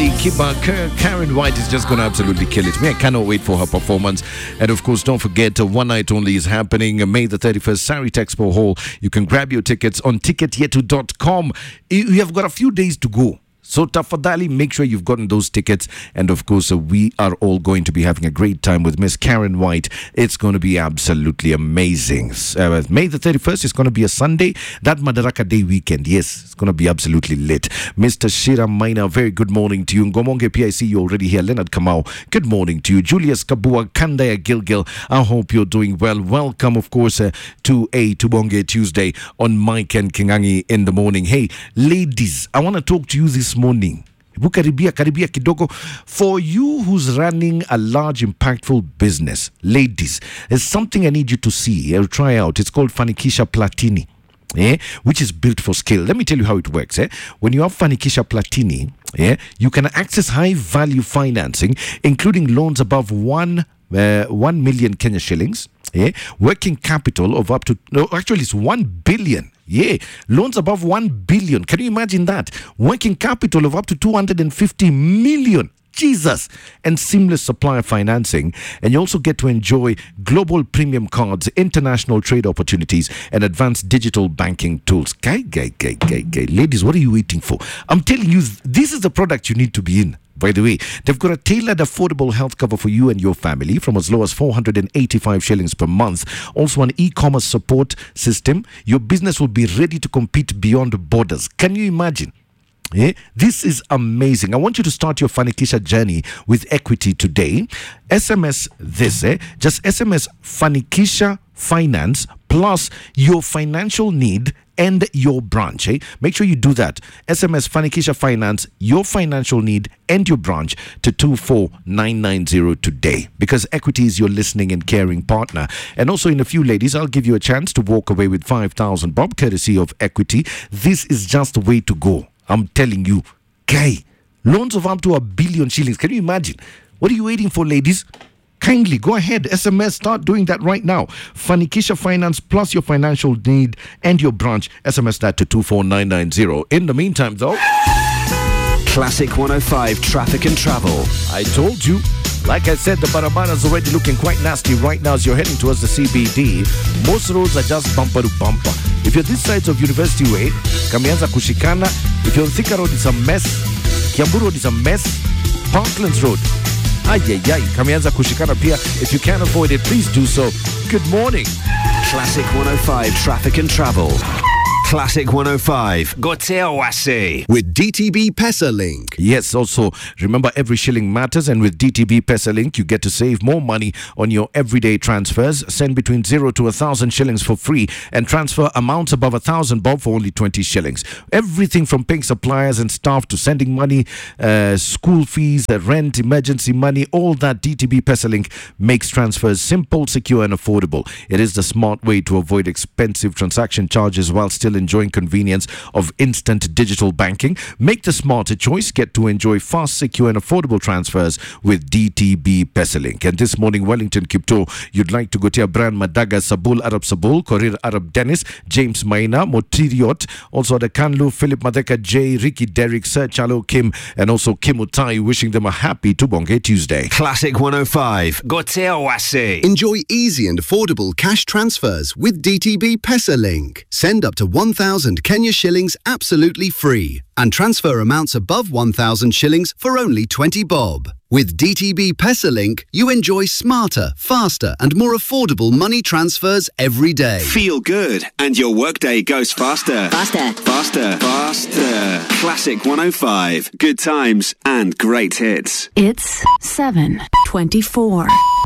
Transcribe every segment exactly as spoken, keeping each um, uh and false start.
Ali Kiba. Karen White is just going to absolutely kill it. Me, I cannot wait for her performance. And of course, don't forget, uh, One Night Only is happening uh, May the thirty-first, Sarit Expo Hall. You can grab your tickets on ticket yetu dot com. You have got a few days to go. So tafadhali, make sure you've gotten those tickets. And of course, uh, we are all going to be having a great time with Miss Karen White. It's going to be absolutely amazing. Uh, May the thirty-first is going to be a Sunday. That Madaraka Day weekend, yes, it's going to be absolutely lit. Mister Shira Maina, very good morning to you. Ngomonge P I C, you already here. Leonard Kamau, good morning to you. Julius Kabua, Kandaya Gilgil, I hope you're doing well. Welcome, of course, uh, to a Tubonge Tuesday on Mike and Kingangi in the morning. Hey, ladies, I want to talk to you this morning. Karibia, karibia kidogo. For you who's running a large, impactful business, ladies, there's something I need you to see or try out. It's called Fanikisha Platini, eh? Which is built for scale. Let me tell you how it works. Eh? When you have Fanikisha Platini, eh, you can access high-value financing, including loans above one, uh, one million Kenya shillings, eh? Working capital of up to, no, actually it's one billion. Yeah, loans above one billion. Can you imagine that? Working capital of up to two hundred fifty million. Jesus. And seamless supplier financing. And you also get to enjoy global premium cards, international trade opportunities, and advanced digital banking tools. Guy, guy, guy, guy, guy. Ladies, what are you waiting for? I'm telling you, this is the product you need to be in. By the way, they've got a tailored, affordable health cover for you and your family from as low as four hundred eighty-five shillings per month. Also, an e-commerce support system. Your business will be ready to compete beyond borders. Can you imagine? Yeah, this is amazing. I want you to start your Fanikisha journey with Equity today. S M S this, eh? Just S M S Fanikisha Finance plus your financial need and your branch. Eh? Make sure you do that. S M S Fanikisha Finance, your financial need and your branch to two four nine nine zero today, because Equity is your listening and caring partner. And also, in a few, ladies, I'll give you a chance to walk away with five thousand bob courtesy of Equity. This is just the way to go. I'm telling you, guy, loans of up to a billion shillings. Can you imagine? What are you waiting for, ladies? Kindly go ahead, S M S, start doing that right now. Fanikisha Finance plus your financial need and your branch. S M S that to two four nine nine zero. In the meantime, though, Classic one oh five Traffic and Travel. I told you. Like I said, the Barabara is already looking quite nasty right now as you're heading towards the C B D. Most roads are just bumper to bumper. If you're this side of University Way, Kamianza Kushikana. If you're on Thika Road, it's a mess. Kiambu Road is a mess. Parklands Road, ay, ay, ay. Kamianza Kushikana Pia. If you can avoid it, please do so. Good morning. Classic one oh five Traffic and Travel. Classic one oh five Gotea Wase with D T B Pesa Link. Yes, also remember, every shilling matters, and with D T B Pesa Link you get to save more money on your everyday transfers. Send between zero to a thousand shillings for free and transfer amounts above a thousand bob for only twenty shillings. Everything from paying suppliers and staff to sending money, uh, school fees, uh, rent, emergency money, all that. D T B Pesa Link makes transfers simple, secure and affordable. It is the smart way to avoid expensive transaction charges while still enjoying convenience of instant digital banking. Make the smarter choice. Get to enjoy fast, secure and affordable transfers with D T B Pesa Link. And this morning, Wellington Kipto, you'd like to go to Brian Madaga, Sabul Arab Sabul, Korir Arab Dennis, James Maina, Motiriot, also the Kanlu, Philip Madeka, J, Ricky Derrick, Sir Chalo Kim, and also Kim Utai, wishing them a happy Tubonge Tuesday. Classic one oh five Gotea Wase. Enjoy easy and affordable cash transfers with D T B Pesa Link. Send up to one thousand Kenya shillings absolutely free and transfer amounts above one thousand shillings for only twenty bob. With D T B Pesa Link, you enjoy smarter, faster and more affordable money transfers every day. Feel good and your workday goes faster. Faster. Faster. Faster. Classic one oh five. Good times and great hits. It's seven twenty-four.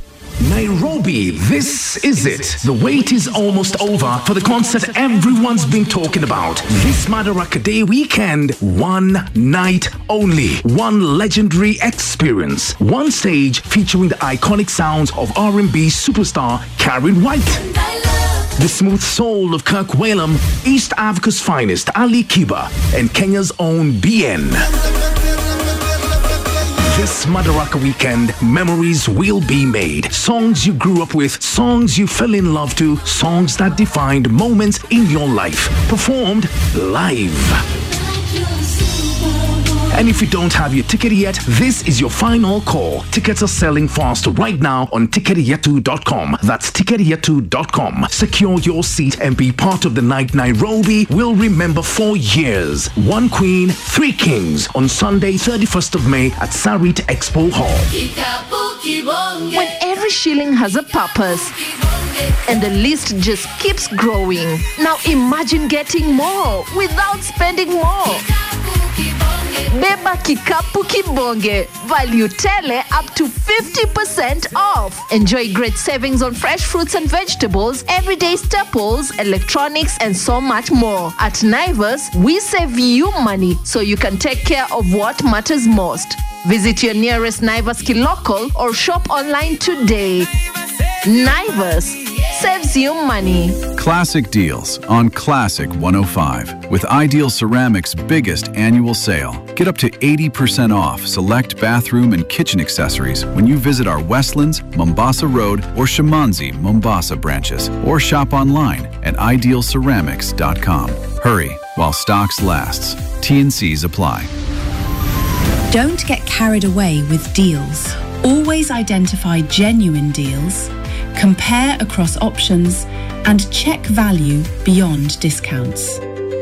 Nairobi, this is it. The wait is almost over for the concert everyone's been talking about. This Madaraka Day weekend, one night only. One legendary experience. One stage featuring the iconic sounds of R and B superstar Karen White. The smooth soul of Kirk Whalum, East Africa's finest Ali Kiba, and Kenya's own B N. This Madaraka weekend, memories will be made. Songs you grew up with, songs you fell in love to, songs that defined moments in your life. Performed live. And if you don't have your ticket yet, this is your final call. Tickets are selling fast right now on ticket yetu dot com. That's ticket yetu dot com. Secure your seat and be part of the night Nairobi will remember for years. One Queen, Three Kings on Sunday, thirty-first of May at Sarit Expo Hall. When every shilling has a purpose and the list just keeps growing. Now imagine getting more without spending more. Beba Kikapu Kibonge. Value tele up to fifty percent off. Enjoy great savings on fresh fruits and vegetables, everyday staples, electronics, and so much more. At Naivas, we save you money so you can take care of what matters most. Visit your nearest Naivas Local or shop online today. Naivas saves you money. Classic deals on Classic one oh five with Ideal Ceramics' biggest annual sale. Get up to eighty percent off select bathroom and kitchen accessories when you visit our Westlands, Mombasa Road, or Shimanzi, Mombasa branches, or shop online at ideal ceramics dot com. Hurry while stocks lasts. T and C's apply. Don't get carried away with deals. Always identify genuine deals, compare across options, and check value beyond discounts.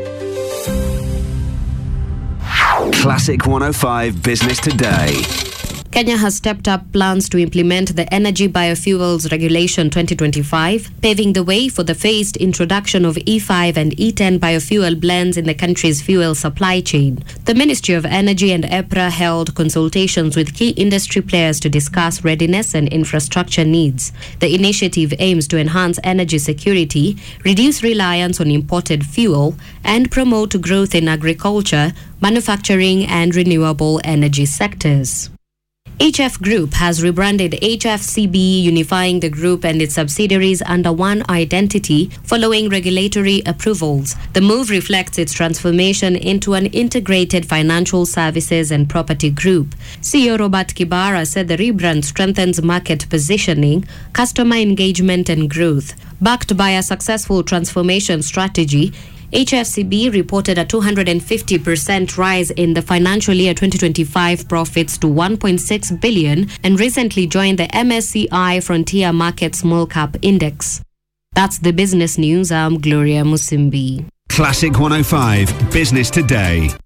Classic one oh five Business Today. Kenya has stepped up plans to implement the Energy Biofuels Regulation twenty twenty-five, paving the way for the phased introduction of E five and E ten biofuel blends in the country's fuel supply chain. The Ministry of Energy and EPRA held consultations with key industry players to discuss readiness and infrastructure needs. The initiative aims to enhance energy security, reduce reliance on imported fuel, and promote growth in agriculture, manufacturing, and renewable energy sectors. H F Group has rebranded H F C B, unifying the group and its subsidiaries under one identity following regulatory approvals. The move reflects its transformation into an integrated financial services and property group. C E O Robert Kibara said the rebrand strengthens market positioning, customer engagement, and growth. Backed by a successful transformation strategy, H F C B reported a two hundred fifty percent rise in the financial year twenty twenty-five profits to one point six billion and recently joined the M S C I Frontier Market Small Cap Index. That's the business news. I'm Gloria Musimbi. Classic one oh five Business Today.